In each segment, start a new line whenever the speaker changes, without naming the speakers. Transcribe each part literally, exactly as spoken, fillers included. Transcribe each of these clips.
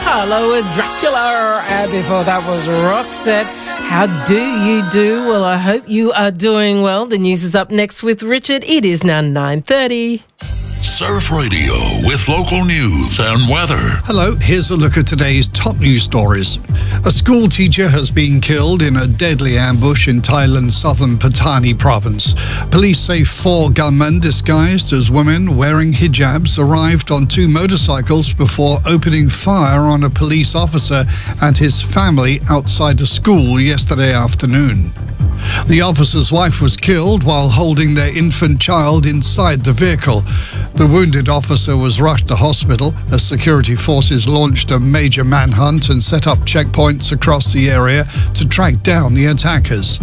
Harlow with Dracula. And before that was Roxette. How do you do? Well, I hope you are doing well. The news is up next with Richard. It is now nine thirty.
Surf Radio with local news and weather.
Hello, here's a look at today's top news stories. A school teacher has been killed in a deadly ambush in Thailand's southern Pattani province. Police say four gunmen disguised as women wearing hijabs arrived on two motorcycles before opening fire on a police officer and his family outside the school yesterday afternoon. The officer's wife was killed while holding their infant child inside the vehicle. The wounded officer was rushed to hospital as security forces launched a major manhunt and set up checkpoints across the area to track down the attackers.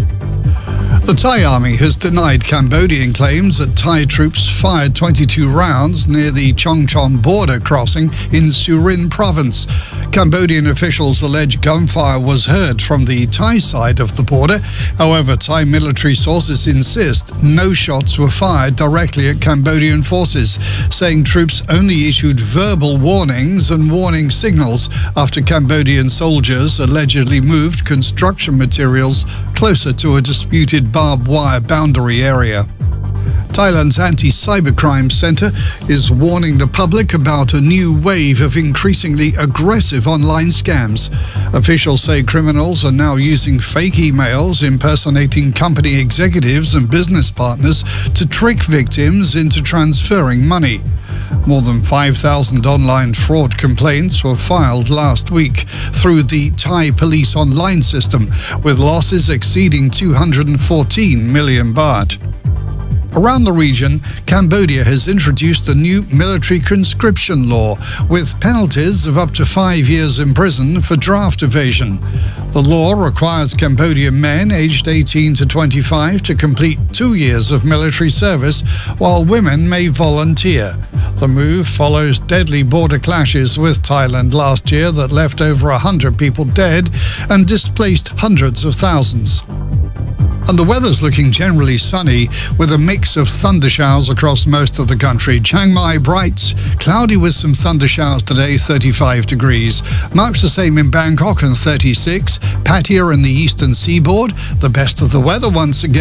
The Thai army has denied Cambodian claims that Thai troops fired twenty-two rounds near the Chongchon border crossing in Surin province. Cambodian officials allege gunfire was heard from the Thai side of the border. However, Thai military sources insist no shots were fired directly at Cambodian forces, saying troops only issued verbal warnings and warning signals after Cambodian soldiers allegedly moved construction materials closer to a disputed barbed wire boundary area. Thailand's Anti-Cybercrime Centre is warning the public about a new wave of increasingly aggressive online scams. Officials say criminals are now using fake emails impersonating company executives and business partners to trick victims into transferring money. More than five thousand online fraud complaints were filed last week through the Thai police online system, with losses exceeding two hundred fourteen million baht. Around the region, Cambodia has introduced a new military conscription law with penalties of up to five years in prison for draft evasion. The law requires Cambodian men aged eighteen to twenty-five to complete two years of military service, while women may volunteer. The move follows deadly border clashes with Thailand last year that left over one hundred people dead and displaced hundreds of thousands. And the weather's looking generally sunny with a mix of thunder showers across most of the country. Chiang Mai brights, cloudy with some thunder showers today, thirty-five degrees. Marks the same in Bangkok and thirty-six. Pattaya and the eastern seaboard, the best of the weather once again.